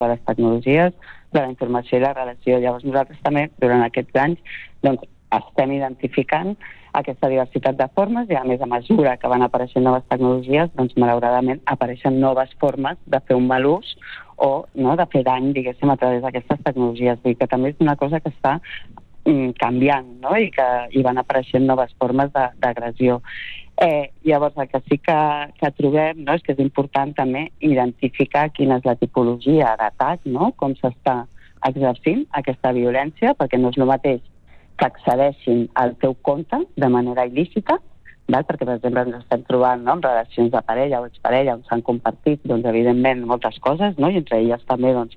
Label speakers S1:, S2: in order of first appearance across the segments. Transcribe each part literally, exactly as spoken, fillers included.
S1: de les tecnologies, de la informació i la relació. Llavors nosaltres també, durant aquests anys, doncs, estem identificant aquesta diversitat de formes i, a més, a mesura que van apareixent noves tecnologies, doncs, malauradament, apareixen noves formes de fer un mal ús o no, de fer dany, diguéssim, a través d'aquestes tecnologies. Vull dir que també és una cosa que està mm, canviant, no? I que hi van apareixent noves formes d'agressió. Eh, llavors, el que sí que, que trobem, no, és que és important també identificar quina és la tipologia d'atac, no? Com s'està exercint aquesta violència, perquè no és el mateix que accedeixin al teu compte de manera il·lícita, val? Perquè, per exemple, ens estem trobant, no, en relacions de parella o exparella on s'han compartit, doncs, evidentment, moltes coses, no? I entre elles també, doncs,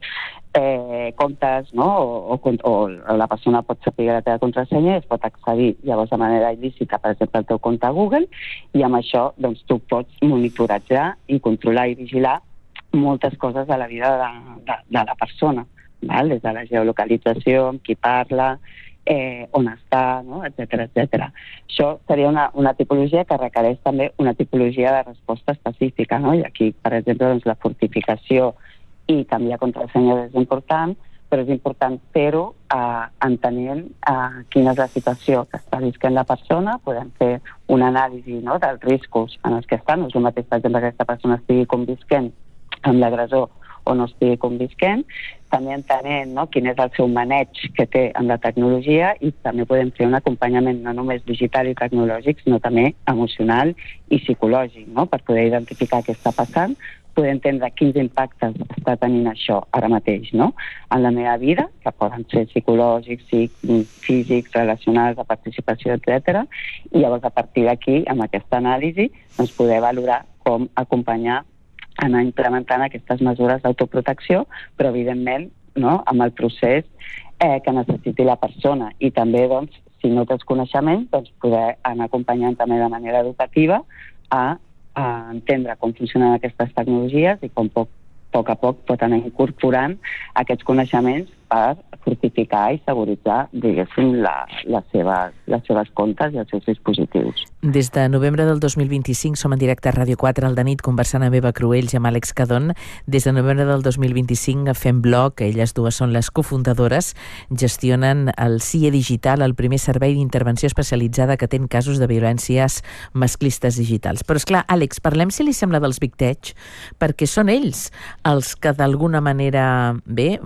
S1: eh, comptes, no? O, o, o la persona pot saber la teva contrasenya i es pot accedir, llavors, de manera il·lícita, per exemple, al teu compte a Google, i amb això, doncs, tu pots monitorejar i controlar i vigilar moltes coses de la vida de, de, de la persona, val? Des de la geolocalització, amb qui parla, Eh, on està, no? etcètera, etcètera. Això seria una, una tipologia que requereix també una tipologia de resposta específica, no? I aquí, per exemple, doncs, la fortificació i canviar contrasenya és important, però és important fer-ho eh, entenent eh, quina és la situació que està visquent la persona. Podem fer una anàlisi, no?, dels riscos en els que està. No és el mateix, per exemple, que aquesta persona estigui convisquent amb l'agressor o no estigui convisquent, també entenent, no, quin és el seu maneig que té amb la tecnologia, i també podem fer un acompanyament no només digital i tecnològic, sinó també emocional i psicològic, no?, per poder identificar què està passant, poder entendre quins impactes està tenint això ara mateix, no?, en la meva vida, que poden ser psicològics, físics, relacionals, de participació, etcètera. I llavors, a partir d'aquí, amb aquesta anàlisi, doncs, poder valorar com acompanyar, anar implementant aquestes mesures d'autoprotecció, però evidentment, no, amb el procés eh, que necessiti la persona, i també, doncs, si no tens coneixement, doncs, poder anar acompanyant també de manera educativa a, a entendre com funcionen aquestes tecnologies i com poc, poc a poc pot anar incorporant aquests coneixements per fortificar i seguritzar, diguéssim, la, les, seves, les seves comptes i els seus dispositius.
S2: Des de novembre del dos mil vint-i-cinc som en directe a Ràdio quatre al de nit conversant amb Eva Cruells i amb Àlex Cadón. Des de novembre del dos mil vint-i-cinc fem blog, elles dues són les cofundadores, gestionen el C I E Digital, el primer servei d'intervenció especialitzada que atén casos de violències masclistes digitals. Però, esclar, Àlex, parlem, si li sembla, dels Big Tech, perquè són ells els que d'alguna manera, bé,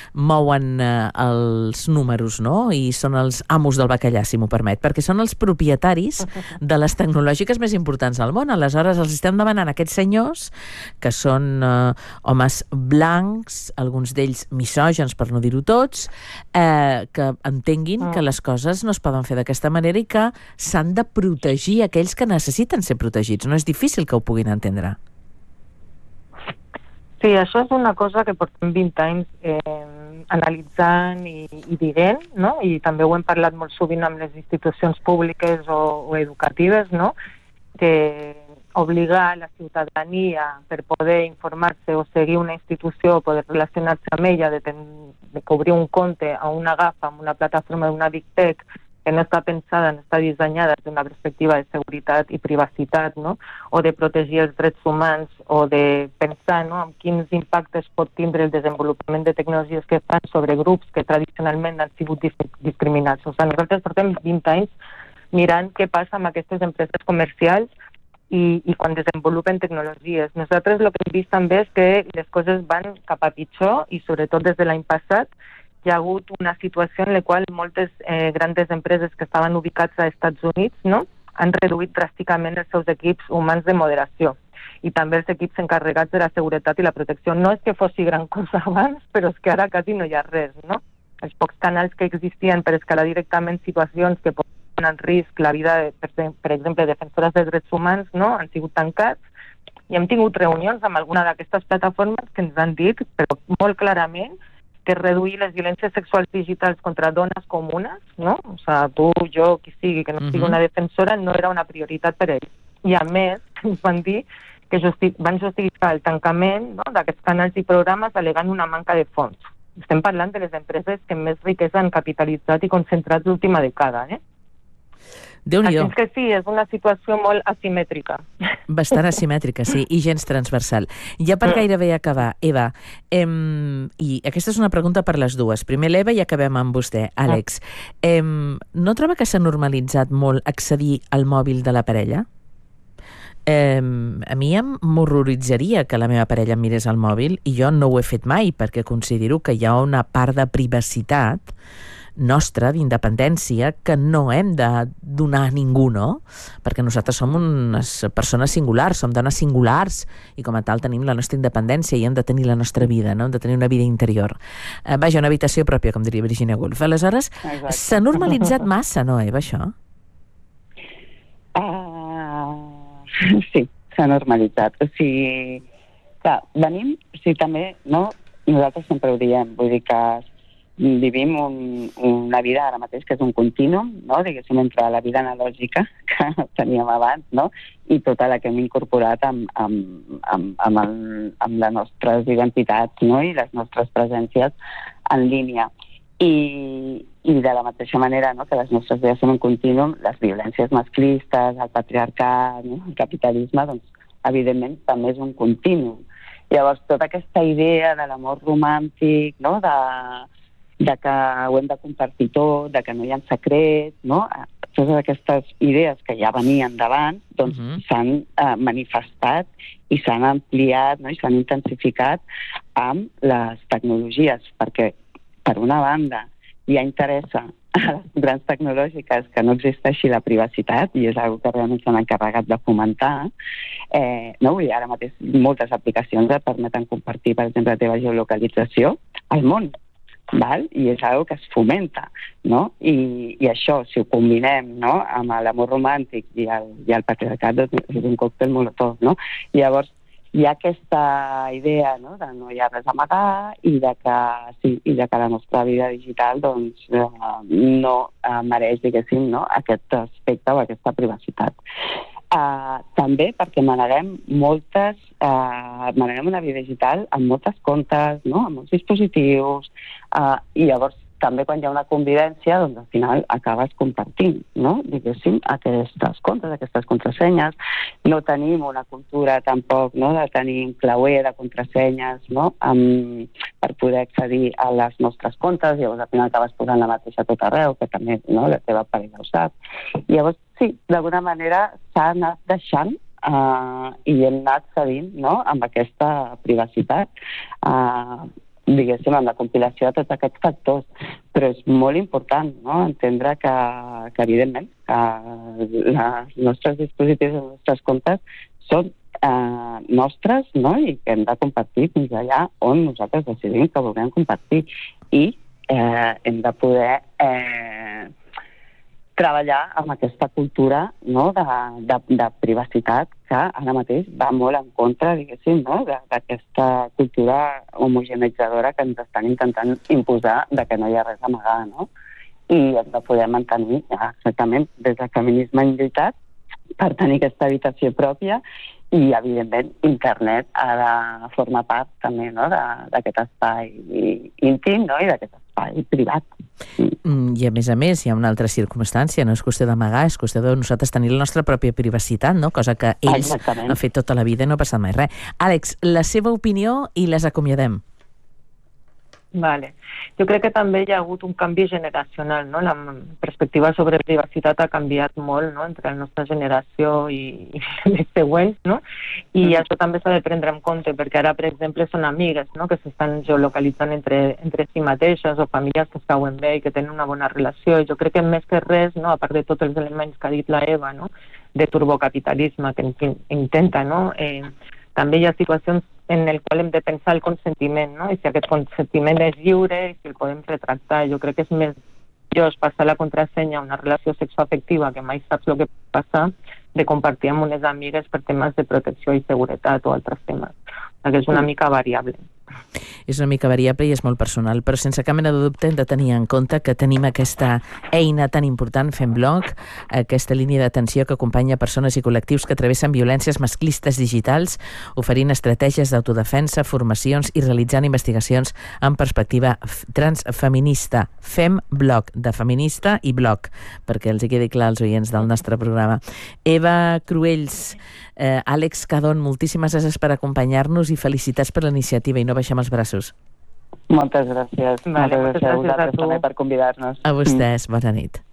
S2: mouen els números, no? I són els amos del bacallà, si m'ho permet, perquè són els propietaris de les tecnològiques més importants del món. Aleshores, els estem demanant a aquests senyors, que són eh, homes blancs, alguns d'ells misògens, per no dir-ho tots, eh, que entenguin que les coses no es poden fer d'aquesta manera i que s'han de protegir aquells que necessiten ser protegits. No és difícil que ho puguin entendre.
S3: Sí, això és una cosa que portem vint anys eh, analitzant i, i dient, no? I també ho hem parlat molt sovint amb les institucions públiques o, o educatives, no? Que obligar la ciutadania per poder informar-se o seguir una institució o poder relacionar-se amb ella, de, ten, de obrir un compte a una gafa, amb una plataforma d'una Big Tech, que no està pensada, no està dissenyada des d'una perspectiva de seguretat i privacitat, no? O de protegir els drets humans, o de pensar, no?, en quins impactes pot tindre el desenvolupament de tecnologies que fan sobre grups que tradicionalment han sigut discriminats. O sigui, nosaltres portem vint anys mirant què passa amb aquestes empreses comercials i, i quan desenvolupen tecnologies. Nosaltres el que hem vist també és que les coses van cap a pitjor, i sobretot des de l'any passat hi ha hagut una situació en la qual moltes eh, grans empreses que estaven ubicats als Estats Units, no?, han reduït dràsticament els seus equips humans de moderació i també els equips encarregats de la seguretat i la protecció. No és que fossi gran cosa abans, però és que ara quasi no hi ha res, no? Els pocs canals que existien per escalar directament situacions que posen en risc la vida de, per, per exemple, defensores de drets humans, no?, han sigut tancats, i hem tingut reunions amb alguna d'aquestes plataformes que ens han dit, però molt clarament, que reduir les violències sexuals digitals contra dones comunes, no? O sigui, tu, jo, qui sigui, que no sigui una defensora, no era una prioritat per ells. I a més, ens van dir que justi- van justificar el tancament, no?, d'aquests canals i programes al·legant una manca de fons. Estem parlant de les empreses que més riquesa han capitalitzat i concentrat l'última dècada, eh?
S2: Déu-n'hi-do.
S3: Així que sí, és una situació molt asimètrica.
S2: Bastant asimètrica, sí, i gens transversal. Ja per gairebé acabar, Eva, em, i aquesta és una pregunta per les dues. Primer l'Eva i acabem amb vostè, Àlex. Em, no troba que s'ha normalitzat molt accedir al mòbil de la parella? Em, a mi em m'horroritzaria que la meva parella em mirés al mòbil i jo no ho he fet mai perquè considero que hi ha una part de privacitat nostra, d'independència, que no hem de donar a ningú, no? Perquè nosaltres som unes persones singulars, som dones singulars i com a tal tenim la nostra independència i hem de tenir la nostra vida, no? Hem de tenir una vida interior. Eh, vaja, una habitació pròpia, com diria Virginia Woolf. Aleshores, s'ha normalitzat massa, no, Eva, això?
S1: Uh... Sí, s'ha normalitzat. O sigui, clar, venim, o sigui, també, no? Nosaltres sempre ho diem, vull dir que vivim un, una vida ara mateix que és un continuum, no? Diguéssim, entre la vida analògica que teníem abans, no? I tota la que hem incorporat amb, amb, amb, amb, el, amb les nostres identitats, no? I les nostres presències en línia. I, i de la mateixa manera, no, que les nostres vides són un continuum, les violències masclistes, el patriarcat, no, el capitalisme, doncs, evidentment, també és un continuum. Llavors, tota aquesta idea de l'amor romàntic, no, de, de que ho hem de compartir tot, de que no hi ha secrets, no, totes aquestes idees que ja venien d'abans, doncs, uh-huh. s'han eh, manifestat i s'han ampliat, no, i s'han intensificat amb les tecnologies, perquè per una banda, ja interessa a les grans tecnològiques que no existeixi la privacitat i és una que realment s'han encarregat de fomentar. Eh, no? Vull dir, ara mateix moltes aplicacions et permeten compartir, per exemple, la teva geolocalització al món, val? I és una que es fomenta. No? I, I això, si ho combinem, no, amb l'amor romàntic i el, i el patriarcat, doncs és un còctel molotov. No? Llavors, hi ha aquesta idea, no, de no hi ha res a amagar i de que, sí, i de que la nostra vida digital doncs, eh, no eh, mereix, diguéssim, no, aquest aspecte o aquesta privacitat. Eh, també perquè maneguem moltes, eh, maneguem una vida digital amb moltes comptes, no, amb molts dispositius, eh, i llavors també quan hi ha una convivència, doncs al final acabes compartint, no? Diguéssim, aquestes comptes, aquestes contrasenyes. No tenim una cultura tampoc, no?, de tenir un clauer de contrasenyes, no?, um, per poder accedir a les nostres comptes. Llavors al final acabes posant la mateixa tot arreu, que també, no?, la teva parella ho sap. I llavors, sí, d'alguna manera s'ha anat deixant uh, i hem anat cedint, no?, amb aquesta privacitat. Uh, diguéssim, amb la compilació de tots aquests factors. Però és molt important, no?, entendre que, que evidentment, que els nostres dispositius, els nostres comptes són eh, nostres, no?, i que hem de compartir fins allà on nosaltres decidim que vulguem compartir. I eh, hem de poder eh, treballar amb aquesta cultura, no?, de, de, de privacitat que ara mateix va molt en contra, diguéssim, no?, d'aquesta cultura homogeneitzadora que ens estan intentant imposar de que no hi ha res a amagar, no? I hem de poder mantenir, ja, exactament, des del feminisme hem lluitat per tenir aquesta habitació pròpia i, evidentment, internet ha de formar part també, no?, d'aquest espai íntim, no?, i d'aquest espai privat.
S2: Mm, I a més a més hi ha una altra circumstància, no és qüestió d'amagar, és qüestió de nosaltres tenir la nostra pròpia privacitat, no? Cosa que ells Exactament. Han fet tota la vida i no ha passat mai res. Àlex, la seva opinió i les acomiadem.
S3: Vale. Jo crec que també hi ha hagut un canvi generacional, no? La perspectiva sobre privacitat ha canviat molt, no?, entre la nostra generació i, i les següents, no? I mm. això també s'ha de prendre en compte, perquè ara, per exemple, són amigues, no?, que s'estan geolocalitzant entre, entre si mateixes o famílies que es cauen bé i que tenen una bona relació. I jo crec que més que res, no?, a part de tots els elements que ha dit la Eva, no?, de turbocapitalisme que intenta, no?, eh, també hi ha situacions en el qual hem de pensar el consentiment, no? I si aquest consentiment és lliure i si el podem retractar. Jo crec que és més just passar la contrasenya a una relació sexoafectiva que mai saps el que pot passar de compartir amb unes amigues per temes de protecció i seguretat o altres temes. Perquè és una mica variable.
S2: És una mica variable i és molt personal, però sense cap mena de dubte hem de tenir en compte que tenim aquesta eina tan important, FemBloc, aquesta línia d'atenció que acompanya persones i col·lectius que travessen violències masclistes digitals, oferint estratègies d'autodefensa, formacions i realitzant investigacions en perspectiva transfeminista. FemBloc, de feminista i bloc, perquè els hi quedi clar als oients del nostre programa. Eva Cruells, eh, Àlex Cadón, moltíssimes gràcies per acompanyar-nos i felicitats per la iniciativa i no baixem els braços.
S1: Moltes gràcies.
S3: Vale,
S1: moltes gràcies a vosaltres
S3: a tu.
S1: també per convidar-nos.
S2: A vostès, bona nit.